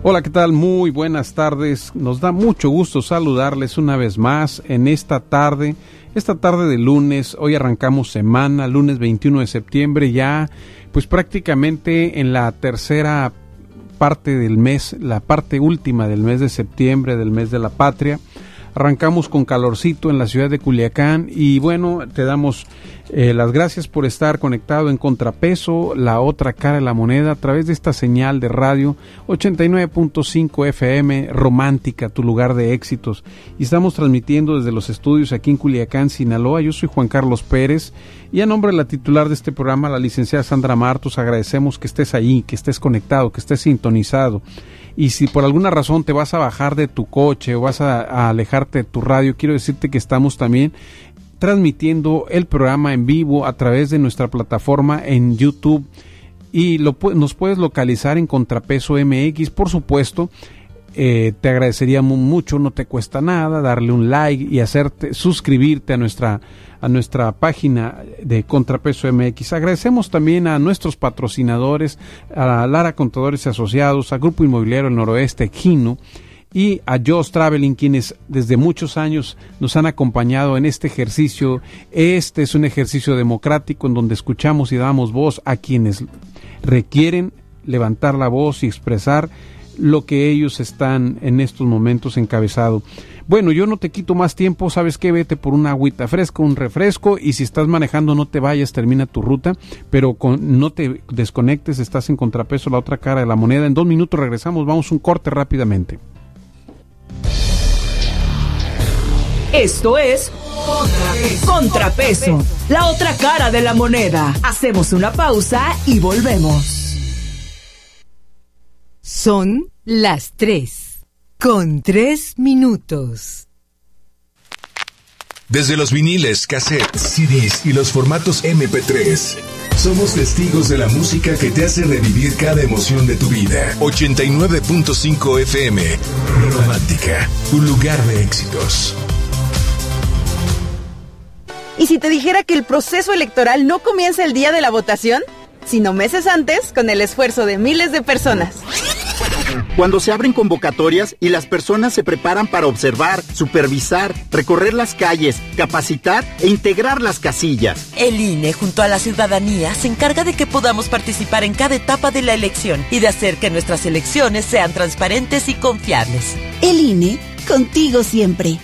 Hola, ¿qué tal? Muy buenas tardes. Nos da mucho gusto saludarles una vez más en esta tarde de lunes. Hoy arrancamos semana, lunes 21 de septiembre, ya pues prácticamente en la tercera parte del mes, la parte última del mes de septiembre, del mes de la patria. Arrancamos con calorcito en la ciudad de Culiacán y bueno, te damos las gracias por estar conectado en Contrapeso, la otra cara de la moneda, a través de esta señal de radio 89.5 FM, Romántica, tu lugar de éxitos. Y estamos transmitiendo desde los estudios aquí en Culiacán, Sinaloa. Yo soy Juan Carlos Pérez y a nombre de la titular de este programa, la licenciada Sandra Martos, agradecemos que estés ahí, que estés conectado, que estés sintonizado. Y si por alguna razón te vas a bajar de tu coche o vas a alejarte de tu radio, quiero decirte que estamos también transmitiendo el programa en vivo a través de nuestra plataforma en YouTube y nos puedes localizar en Contrapeso MX, por supuesto. Te agradeceríamos mucho, no te cuesta nada darle un like y suscribirte a nuestra página de Contrapeso MX. Agradecemos también a nuestros patrocinadores, a Lara Contadores y Asociados, a Grupo Inmobiliario El Noroeste, Gino, y a Just Traveling, quienes desde muchos años nos han acompañado en este ejercicio. Este es un ejercicio democrático en donde escuchamos y damos voz a quienes requieren levantar la voz y expresar lo que ellos están en estos momentos encabezado. Bueno, yo no te quito más tiempo, ¿sabes qué? Vete por una agüita fresca, un refresco, y si estás manejando no te vayas, termina tu ruta, pero no te desconectes, estás en Contrapeso, la otra cara de la moneda. En 2 minutos regresamos, vamos a un corte rápidamente. Esto es Contrapeso, la otra cara de la moneda. Hacemos una pausa y volvemos. Son las 3:03. Desde los viniles, cassettes, CDs y los formatos MP3, somos testigos de la música que te hace revivir cada emoción de tu vida. 89.5 FM, Romántica, un lugar de éxitos. ¿Y si te dijera que el proceso electoral no comienza el día de la votación, sino meses antes, con el esfuerzo de miles de personas? Cuando se abren convocatorias y las personas se preparan para observar, supervisar, recorrer las calles, capacitar e integrar las casillas. El INE, junto a la ciudadanía, se encarga de que podamos participar en cada etapa de la elección y de hacer que nuestras elecciones sean transparentes y confiables. El INE, contigo siempre.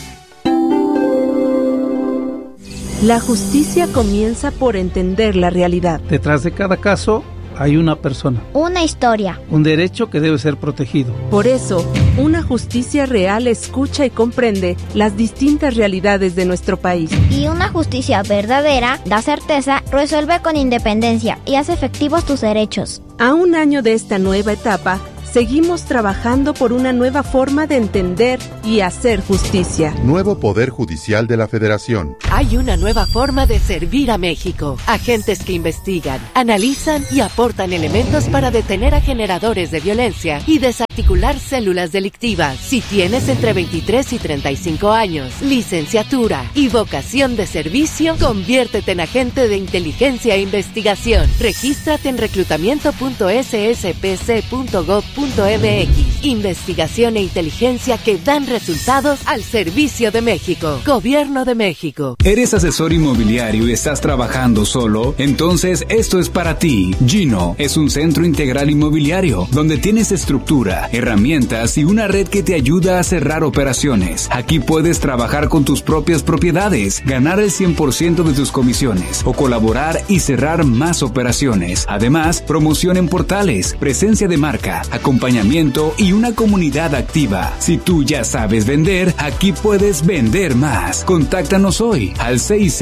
La justicia comienza por entender la realidad. Detrás de cada caso hay una persona. Una historia. Un derecho que debe ser protegido. Por eso, una justicia real escucha y comprende las distintas realidades de nuestro país. Y una justicia verdadera da certeza, resuelve con independencia y hace efectivos tus derechos. A un año de esta nueva etapa, seguimos trabajando por una nueva forma de entender y hacer justicia. Nuevo Poder Judicial de la Federación. Hay una nueva forma de servir a México. Agentes que investigan, analizan y aportan elementos para detener a generadores de violencia y desarticular células delictivas. Si tienes entre 23 y 35 años, licenciatura y vocación de servicio, conviértete en agente de inteligencia e investigación. Regístrate en reclutamiento.sspc.gov.mx. Investigación e inteligencia que dan resultados al servicio de México. Gobierno de México. ¿Eres asesor inmobiliario y estás trabajando solo? Entonces esto es para ti. Gino es un centro integral inmobiliario donde tienes estructura, herramientas y una red que te ayuda a cerrar operaciones. Aquí puedes trabajar con tus propias propiedades, ganar el 100% de tus comisiones o colaborar y cerrar más operaciones. Además, promoción en portales, presencia de marca, acompañamiento y una comunidad activa. Si tú ya sabes vender, aquí puedes vender más. Contáctanos hoy al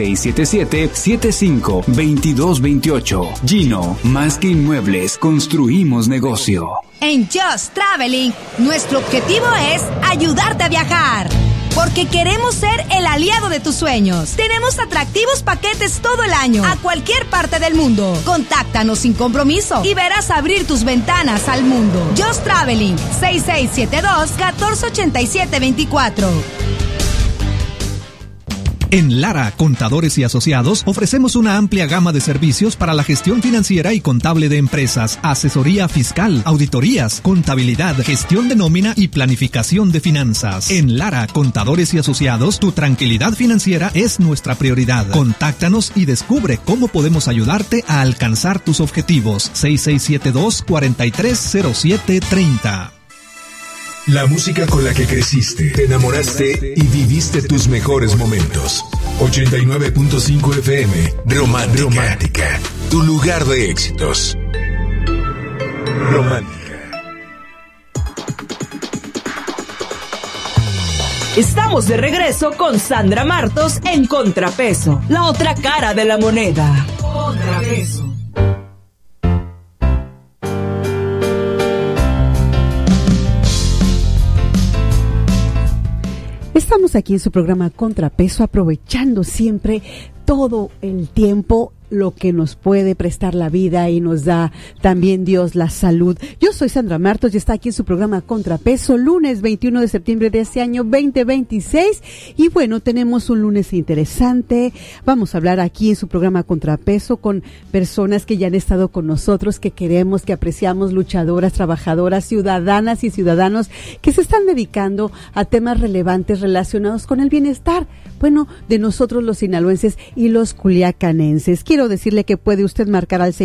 6677-752228. Gino, más que inmuebles, construimos negocio. En Just Traveling, nuestro objetivo es ayudarte a viajar. Porque queremos ser el aliado de tus sueños. Tenemos atractivos paquetes todo el año, a cualquier parte del mundo. Contáctanos sin compromiso y verás abrir tus ventanas al mundo. Just Traveling, 6672-1487-24. En Lara, Contadores y Asociados, ofrecemos una amplia gama de servicios para la gestión financiera y contable de empresas, asesoría fiscal, auditorías, contabilidad, gestión de nómina y planificación de finanzas. En Lara, Contadores y Asociados, tu tranquilidad financiera es nuestra prioridad. Contáctanos y descubre cómo podemos ayudarte a alcanzar tus objetivos. 6672-430730. La música con la que creciste, te enamoraste y viviste tus mejores momentos. 89.5 FM, Romántica, tu lugar de éxitos. Romántica. Estamos de regreso con Sandra Martos en Contrapeso, la otra cara de la moneda. Contrapeso. Estamos aquí en su programa Contrapeso, aprovechando siempre todo el tiempo lo que nos puede prestar la vida y nos da también Dios la salud. Yo soy Sandra Martos y está aquí en su programa Contrapeso, lunes 21 de septiembre de este año 2026. Y bueno, tenemos un lunes interesante. Vamos a hablar aquí en su programa Contrapeso con personas que ya han estado con nosotros, que queremos, que apreciamos, luchadoras, trabajadoras, ciudadanas y ciudadanos que se están dedicando a temas relevantes relacionados con el bienestar, bueno, de nosotros los sinaloenses y los culiacanenses. Quiero decirle que puede usted marcar al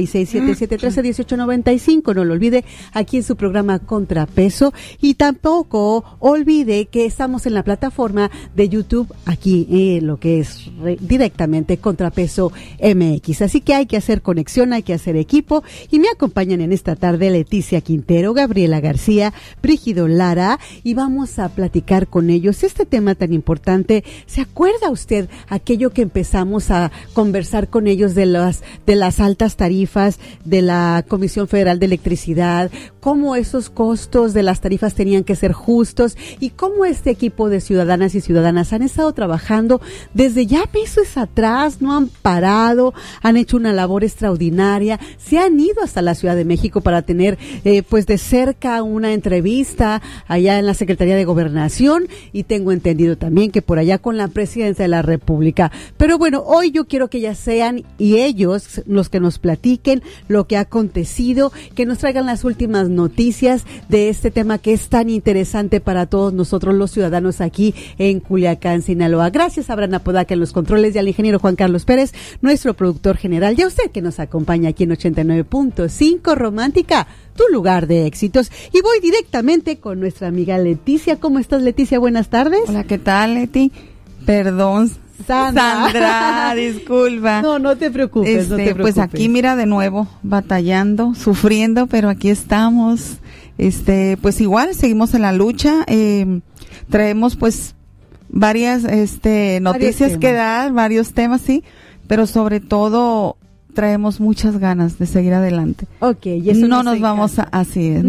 667-131895, no lo olvide, aquí en su programa Contrapeso, y tampoco olvide que estamos en la plataforma de YouTube, aquí lo que es directamente Contrapeso MX, así que hay que hacer conexión, hay que hacer equipo, y me acompañan en esta tarde Leticia Quintero, Gabriela García, Brígido Lara, y vamos a platicar con ellos este tema tan importante. ¿Se acuerda usted aquello que empezamos a conversar con ellos de las altas tarifas de la Comisión Federal de Electricidad, cómo esos costos de las tarifas tenían que ser justos y cómo este equipo de ciudadanas y ciudadanas han estado trabajando desde ya meses atrás, no han parado, han hecho una labor extraordinaria, se han ido hasta la Ciudad de México para tener pues de cerca una entrevista allá en la Secretaría de Gobernación, y tengo entendido también que por allá con la Presidencia de la República. Pero bueno, hoy yo quiero que ya sean y ellos los que nos platiquen lo que ha acontecido, que nos traigan las últimas noticias de este tema que es tan interesante para todos nosotros los ciudadanos aquí en Culiacán, Sinaloa. Gracias a Abraham Apodaca en los controles y al ingeniero Juan Carlos Pérez, nuestro productor general, y a usted que nos acompaña aquí en 89.5 Romántica, tu lugar de éxitos. Y voy directamente con nuestra amiga Leticia. ¿Cómo estás, Leticia? Buenas tardes. Hola, ¿qué tal, Leti? Perdón, Sandra, disculpa. No te preocupes, no te preocupes. Pues aquí mira de nuevo, batallando, sufriendo, pero aquí estamos. Pues igual, seguimos en la lucha. Traemos pues varias noticias que dar, varios temas, sí, pero sobre todo traemos muchas ganas de seguir adelante. Okay, y eso no nos vamos a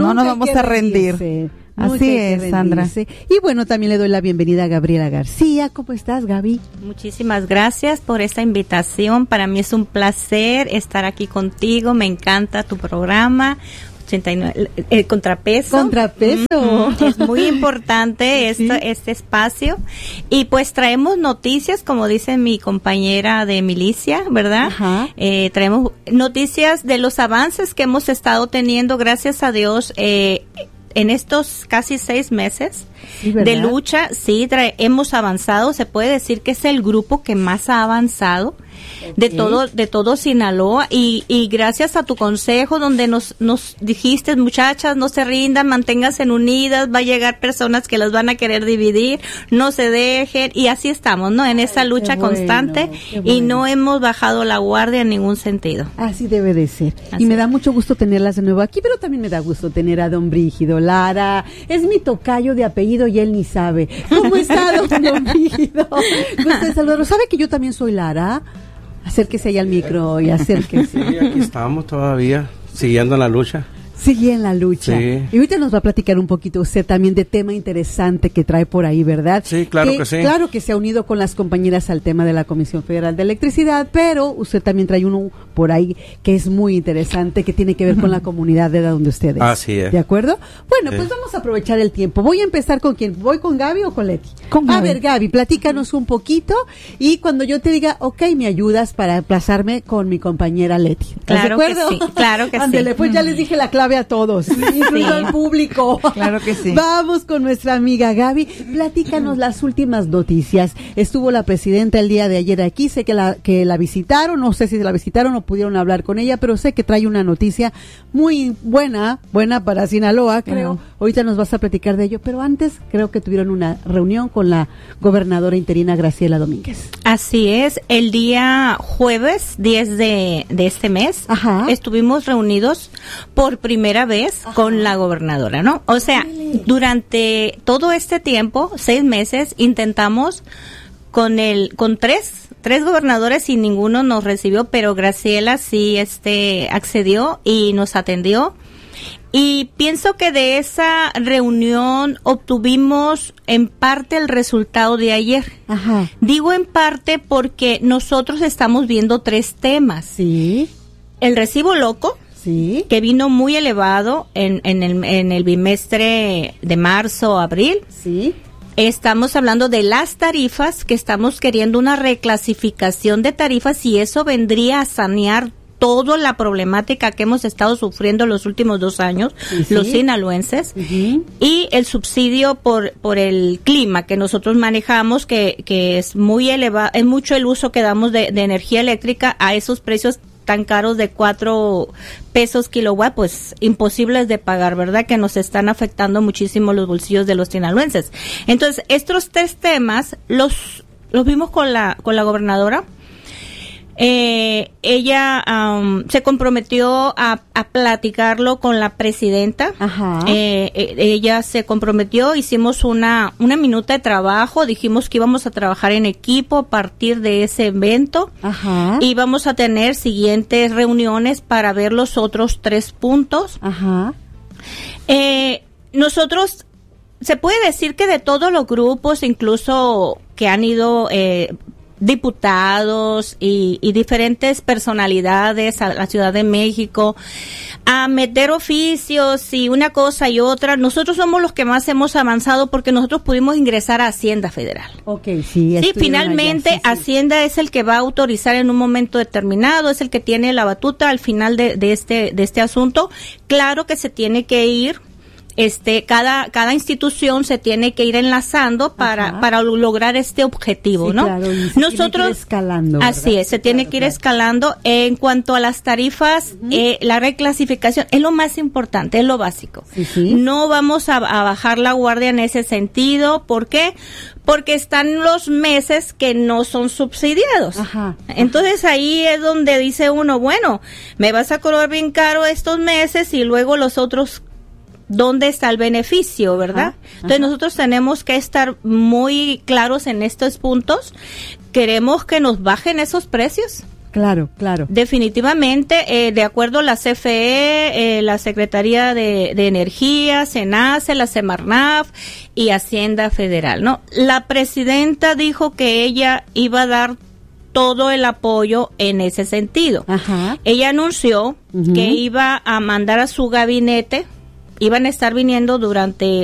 rendir. Así es, Sandra. Y bueno, también le doy la bienvenida a Gabriela García. ¿Cómo estás, Gaby? Muchísimas gracias por esta invitación. Para mí es un placer estar aquí contigo. Me encanta tu programa. Contrapeso. Es muy importante este espacio. Y pues traemos noticias, como dice mi compañera de milicia, ¿verdad? Traemos noticias de los avances que hemos estado teniendo, gracias a Dios, en estos casi 6 meses de lucha. Sí, hemos avanzado. Se puede decir que es el grupo que más ha avanzado de todo Sinaloa, y gracias a tu consejo donde nos dijiste, muchachas, no se rindan, manténganse unidas, va a llegar personas que las van a querer dividir, no se dejen, y así estamos, ¿no? En esa lucha constante, y no hemos bajado la guardia en ningún sentido. Así debe de ser. Así. Y me da mucho gusto tenerlas de nuevo aquí, pero también me da gusto tener a don Brígido Lara. Es mi tocayo de apellido y él ni sabe. ¿Cómo está, don Brígido? Gusto de saludarlo. ¿Sabe que yo también soy Lara? Acérquese ahí al micro y acérquese. Sí, aquí estamos todavía, siguiendo la lucha. Sigue en la lucha. Sí. Y ahorita nos va a platicar un poquito usted también de tema interesante que trae por ahí, ¿verdad? Sí, claro que sí. Claro que se ha unido con las compañeras al tema de la Comisión Federal de Electricidad, pero usted también trae uno por ahí que es muy interesante, que tiene que ver con la comunidad de donde usted es. Así es. ¿De acuerdo? Bueno, Sí. pues vamos a aprovechar el tiempo. Voy a empezar con quién. ¿Voy con Gaby o con Leti? Con Gaby. A ver, Gaby, platícanos un poquito y cuando yo te diga, ok, me ayudas para emplazarme con mi compañera Leti. ¿Estás Claro de que acuerdo? sí, claro que Ándele, sí. pues ya les dije la clave a todos, incluso al público. Claro que sí. Vamos con nuestra amiga Gaby. Platícanos las últimas noticias. Estuvo la presidenta el día de ayer aquí, sé que la visitaron, no sé si la visitaron o pudieron hablar con ella, pero sé que trae una noticia muy buena para Sinaloa, creo. Ahorita nos vas a platicar de ello, pero antes creo que tuvieron una reunión con la gobernadora interina Graciela Domínguez. Así es, el día jueves 10 de este mes estuvimos reunidos por primera vez con la gobernadora, ¿no? O sea, durante todo este tiempo, 6 meses, intentamos con tres gobernadores y ninguno nos recibió, pero Graciela sí accedió y nos atendió. Y pienso que de esa reunión obtuvimos en parte el resultado de ayer. Ajá. Digo en parte porque nosotros estamos viendo 3 temas. Sí. El recibo loco, sí, que vino muy elevado en el bimestre de marzo-abril. Sí. Estamos hablando de las tarifas, que estamos queriendo una reclasificación de tarifas y eso vendría a sanear toda la problemática que hemos estado sufriendo los últimos 2 años, los sinaloenses, y el subsidio por el clima que nosotros manejamos, que es muy elevado, es mucho el uso que damos de energía eléctrica a esos precios tan caros de 4 pesos kilowatt, pues imposibles de pagar, ¿verdad? Que nos están afectando muchísimo los bolsillos de los sinaloenses. Entonces, estos 3 temas los vimos con la gobernadora. Ella se comprometió a platicarlo con la presidenta. Ajá. Ella se comprometió, hicimos una minuta de trabajo, dijimos que íbamos a trabajar en equipo a partir de ese evento. Ajá. Y vamos a tener siguientes reuniones para ver los otros 3 puntos. Ajá. Nosotros, se puede decir que de todos los grupos, incluso que han ido diputados y diferentes personalidades a la Ciudad de México a meter oficios y una cosa y otra, nosotros somos los que más hemos avanzado porque nosotros pudimos ingresar a Hacienda Federal. Okay, sí. Sí, finalmente allá, sí. Hacienda es el que va a autorizar en un momento determinado, es el que tiene la batuta al final de este asunto. Claro que se tiene que ir. Cada institución se tiene que ir enlazando para lograr este objetivo, sí, ¿no? Claro, y nosotros tiene que ir escalando, así es, se tiene que ir escalando. En cuanto a las tarifas, la reclasificación es lo más importante, es lo básico. Sí. No vamos a bajar la guardia en ese sentido. ¿Por qué? Porque están los meses que no son subsidiados. Entonces ahí es donde dice uno, bueno, me vas a cobrar bien caro estos meses y luego los otros, ¿dónde está el beneficio, verdad? Entonces nosotros tenemos que estar muy claros en estos puntos. ¿Queremos que nos bajen esos precios? Claro. Definitivamente, de acuerdo a la CFE, la Secretaría de Energía, SENACE, la Semarnat y Hacienda Federal, ¿no? La presidenta dijo que ella iba a dar todo el apoyo en ese sentido. Ella anunció que iba a mandar a su gabinete, iban a estar viniendo durante